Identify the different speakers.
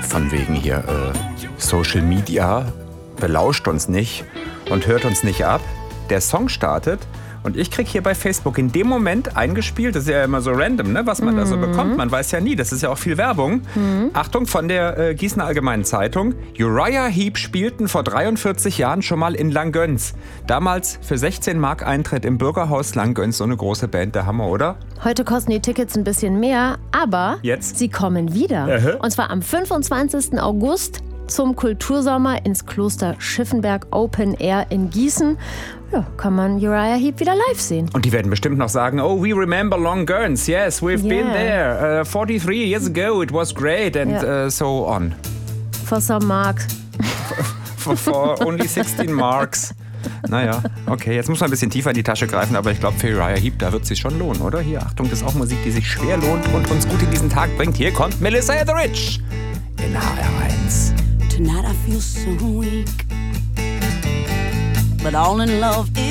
Speaker 1: von wegen hier Social Media, belauscht uns nicht und hört uns nicht ab. Der Song startet und ich kriege hier bei Facebook in dem Moment eingespielt, das ist ja immer so random, ne, was man da so bekommt, man weiß ja nie, das ist ja auch viel Werbung. Achtung, von der Gießener Allgemeinen Zeitung. Uriah Heep spielten vor 43 Jahren schon mal in Langgöns. Damals für 16 Mark Eintritt im Bürgerhaus Langgöns, so eine große Band, der Hammer, oder?
Speaker 2: Heute kosten die Tickets ein bisschen mehr, aber sie kommen wieder. Und zwar am 25. August zum Kultursommer ins Kloster Schiffenberg Open Air in Gießen. Ja, kann man Uriah Heep wieder live sehen.
Speaker 1: Und die werden bestimmt noch sagen, oh, we remember Langgöns. Yes, we've been there. 43 years ago, it was great and so on.
Speaker 2: For some marks.
Speaker 1: For only 16 marks. Naja, okay, jetzt muss man ein bisschen tiefer in die Tasche greifen, aber ich glaube, für Uriah Heep, da wird es sich schon lohnen, oder? Hier, Achtung, das ist auch Musik, die sich schwer lohnt und uns gut in diesen Tag bringt. Hier kommt Melissa Etheridge in HR1.
Speaker 3: Tonight I feel so weak, but all in love is